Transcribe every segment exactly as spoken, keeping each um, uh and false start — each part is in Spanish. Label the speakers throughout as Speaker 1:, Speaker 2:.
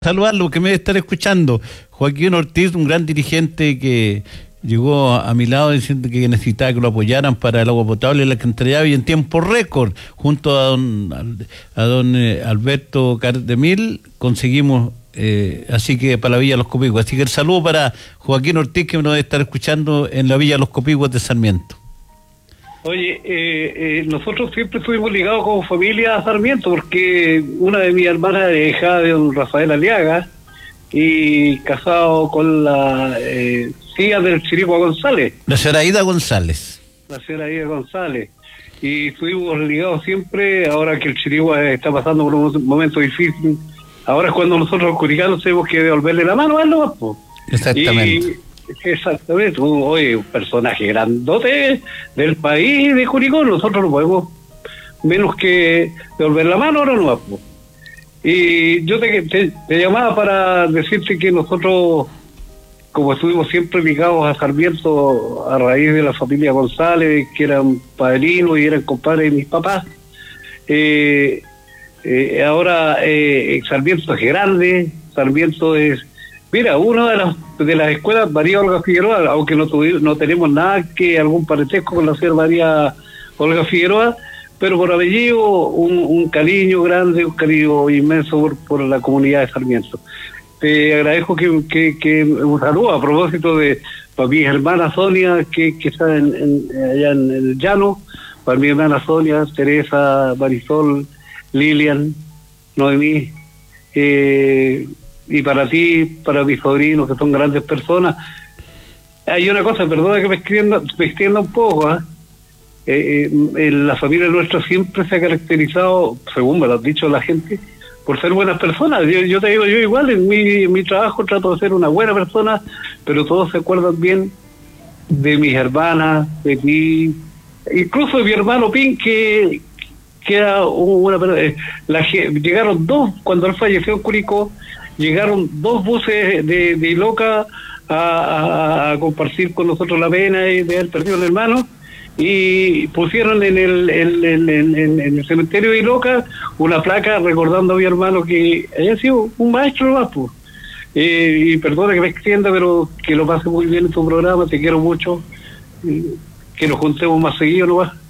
Speaker 1: Saludarlo, que me debe estar escuchando. Joaquín Ortiz, un gran dirigente que llegó a mi lado diciendo que necesitaba que lo apoyaran para el agua potable y la alcantarillado, y en tiempo récord, junto a don, a don eh, Alberto Cardemil, conseguimos, eh, así que para la Villa Los Copiguas. Así que el saludo para Joaquín Ortiz, que nos debe estar escuchando en la Villa Los Copiguas de Sarmiento.
Speaker 2: Oye, eh, eh, nosotros siempre estuvimos ligados como familia a Sarmiento, porque una de mis hermanas era hija de don Rafael Aliaga y casado con la eh, tía del Chirigua González.
Speaker 1: La señora Ida González.
Speaker 2: La señora Ida González. Y estuvimos ligados siempre, ahora que el Chirigua está pasando por un momento difícil. Ahora es cuando nosotros los curicanos tenemos que devolverle la mano a él, ¿no?
Speaker 1: Exactamente.
Speaker 2: Y, Exactamente, oye, un personaje grandote del país de Curicó, nosotros no podemos menos que devolver la mano, ahora no. Y yo te, te, te llamaba para decirte que nosotros, como estuvimos siempre ligados a Sarmiento a raíz de la familia González, que eran padrinos y eran compadres de mis papás, eh, eh, ahora eh, Sarmiento es grande, Sarmiento es... Mira, una de las de las escuelas, María Olga Figueroa, aunque no tuvimos, no tenemos nada que algún parentesco con la señora María Olga Figueroa, pero por apellido un, un cariño grande, un cariño inmenso por, por la comunidad de Sarmiento. Te agradezco que, que, que un saludo a propósito de para mi hermana Sonia, que, que está en, en, allá en el llano, para mi hermana Sonia, Teresa, Marisol, Lilian, Noemí, eh, y para ti, para mis sobrinos, que son grandes personas. Hay una cosa, perdona que me extienda, me extienda un poco, ¿eh? Eh, eh, la familia nuestra siempre se ha caracterizado, según me lo ha dicho la gente, por ser buenas personas. Yo, yo te digo, yo igual en mi, en mi trabajo trato de ser una buena persona, pero todos se acuerdan bien de mis hermanas, de ti, incluso de mi hermano Pin, que, que era una persona. La, llegaron dos, cuando él falleció en Curicó, llegaron dos buses de, de Iloca a, a, a compartir con nosotros la pena de haber perdido un hermano, y pusieron en el, en, en, en, en el cementerio de Iloca una placa recordando a mi hermano que haya sido un maestro más, pues. Eh, y perdona que me extienda, pero que lo pase muy bien en tu programa, te quiero mucho, eh, que nos juntemos más seguido, ¿no va?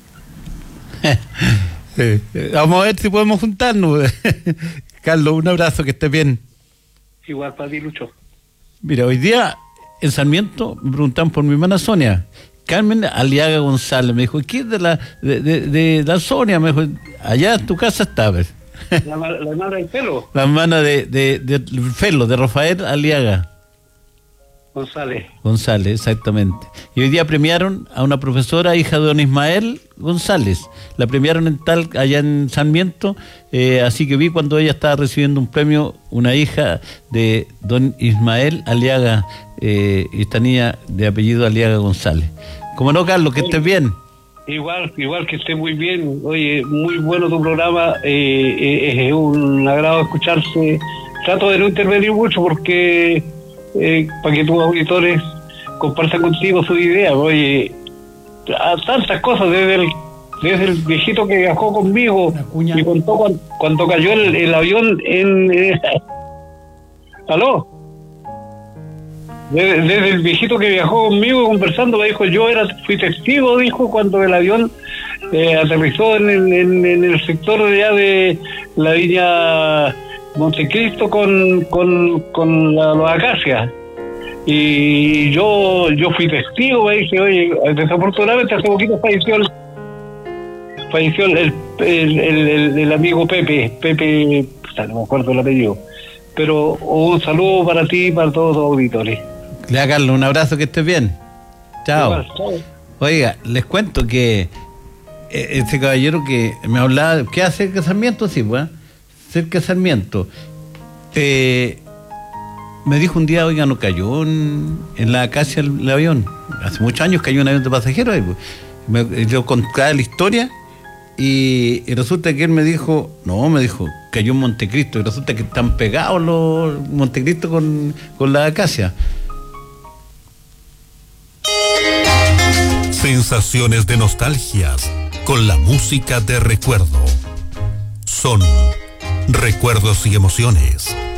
Speaker 1: Sí. Vamos a ver si podemos juntarnos. Carlos, un abrazo, que estés bien.
Speaker 2: Igual para ti, Lucho.
Speaker 1: Mira, hoy día en Sarmiento me preguntaban por mi hermana Sonia, Carmen Aliaga González. Me dijo, ¿qué es de la de, de, de la Sonia? Me dijo, allá en tu casa está. ¿Ves?
Speaker 2: La, la hermana del Felo.
Speaker 1: La hermana de, de, de, de Felo, de Rafael Aliaga
Speaker 2: González.
Speaker 1: González, exactamente. Y hoy día premiaron a una profesora, hija de don Ismael González. La premiaron en tal, allá en Sarmiento, eh, así que vi cuando ella estaba recibiendo un premio, una hija de don Ismael Aliaga, eh, esta niña de apellido Aliaga González. ¿Cómo no, Carlos? Que estés bien.
Speaker 2: Igual, igual que estés muy bien. Oye, muy bueno tu programa, eh, eh, es un agrado escucharse. Trato de no intervenir mucho porque... Eh, para que tus auditores compartan contigo su idea. Oye, a tantas cosas, desde el desde el viejito que viajó conmigo y contó cuando, cuando cayó el, el avión en eh, aló desde, desde el viejito que viajó conmigo conversando, me dijo, yo era fui testigo, dijo, cuando el avión eh, aterrizó en el, en, en el sector de allá de la Viña Montecristo con con, con la, los acacias, y yo yo fui testigo. Me dice, oye, desafortunadamente hace poquito falleció el falleció el el, el, el, el amigo Pepe Pepe no me acuerdo el apellido, pero un saludo para ti y para todos los auditores.
Speaker 1: Le hago, Carlos, un abrazo, que estés bien. Chao.
Speaker 2: Igual, chao.
Speaker 1: Oiga, les cuento que ese caballero que me hablaba, ¿qué hace el Sarmiento? Sí, pues, cerca de Sarmiento, eh, me dijo un día, oiga, no cayó en, en la acacia el, el avión. Hace muchos años cayó un avión de pasajeros ahí, pues. Me, yo contaba la historia y, y resulta que él me dijo, no, me dijo, cayó en Montecristo, y resulta que están pegados los Montecristo con, con la acacia.
Speaker 3: Sensaciones de nostalgias con la música de recuerdo. Son recuerdos y emociones.